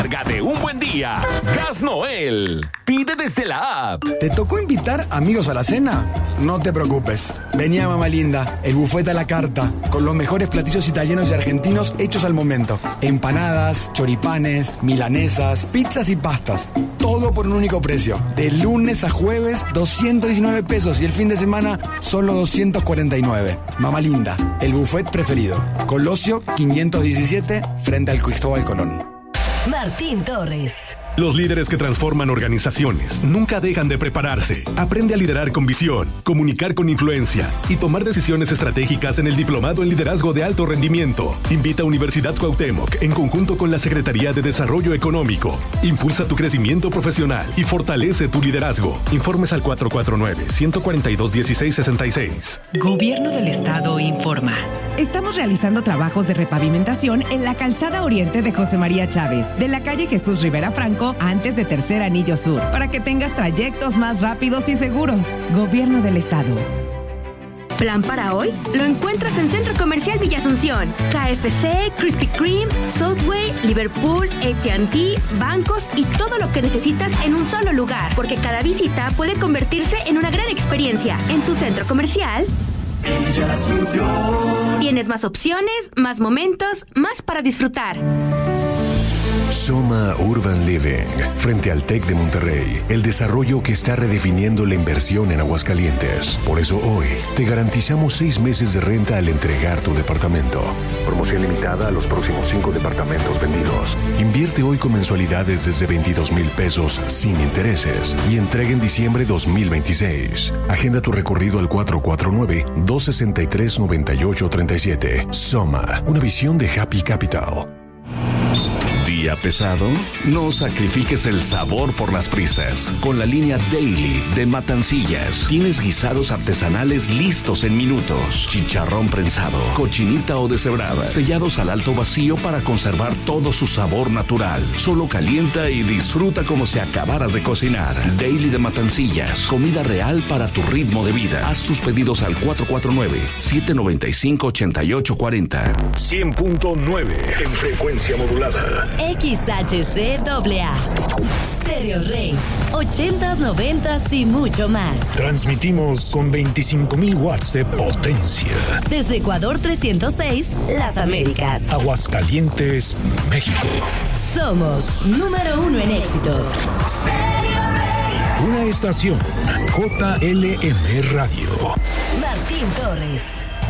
Carga de un buen día. Gas Noel. Pide desde la app. ¿Te tocó invitar amigos a la cena? No te preocupes. Venía Mamá Linda, el buffet a la carta, con los mejores platillos italianos y argentinos hechos al momento. Empanadas, choripanes, milanesas, pizzas y pastas. Todo por un único precio. De lunes a jueves, 219 pesos y el fin de semana, solo 249. Mamá Linda, el buffet preferido. Colosio 517, frente al Cristóbal Colón. Martín Torres. Los líderes que transforman organizaciones nunca dejan de prepararse. Aprende a liderar con visión, comunicar con influencia y tomar decisiones estratégicas en el Diplomado en Liderazgo de Alto Rendimiento. Invita a Universidad Cuauhtémoc en conjunto con la Secretaría de Desarrollo Económico. Impulsa tu crecimiento profesional y fortalece tu liderazgo. Informes al 449-142-1666. Gobierno del Estado informa. Estamos realizando trabajos de repavimentación en la calzada oriente de José María Chávez, de la calle Jesús Rivera Franco, antes de Tercer Anillo Sur, para que tengas trayectos más rápidos y seguros. Gobierno del Estado. ¿Plan para hoy? Lo encuentras en Centro Comercial Villa Asunción. KFC, Krispy Kreme, Subway, Liverpool, AT&T, bancos y todo lo que necesitas en un solo lugar, porque cada visita puede convertirse en una gran experiencia. En tu centro comercial Villa Asunción tienes más opciones, más momentos, más para disfrutar. Soma Urban Living, frente al TEC de Monterrey, el desarrollo que está redefiniendo la inversión en Aguascalientes. Por eso hoy te garantizamos 6 meses de renta al entregar tu departamento. Promoción limitada a los próximos 5 departamentos vendidos. Invierte hoy con mensualidades desde 22,000 pesos sin intereses y entrega en diciembre 2026. Agenda tu recorrido al 449-263-9837. Soma, una visión de Happy Capital. ¿Día pesado? No sacrifiques el sabor por las prisas. Con la línea Daily de Matancillas tienes guisados artesanales listos en minutos, chicharrón prensado, cochinita o deshebrada, sellados al alto vacío para conservar todo su sabor natural. Solo calienta y disfruta como si acabaras de cocinar. Daily de Matancillas, comida real para tu ritmo de vida. Haz tus pedidos al 449-795-8840. 100.9 en frecuencia modulada. XHCAA. Stereo Rey. 80s, 90s y mucho más. Transmitimos con 25,000 watts de potencia. Desde Ecuador 306, Las Américas. Aguascalientes, México. Somos número 1 en éxitos. Stereo Rey. Una estación JLM Radio. Martín Torres.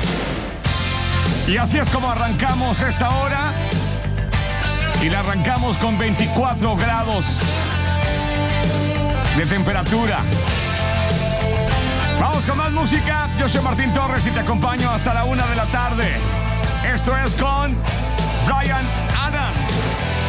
Y así es como arrancamos esta hora. Y la arrancamos con 24 grados de temperatura. Vamos con más música. Yo soy Martín Torres y te acompaño hasta la 1 de la tarde. Esto es con Bryan Adams.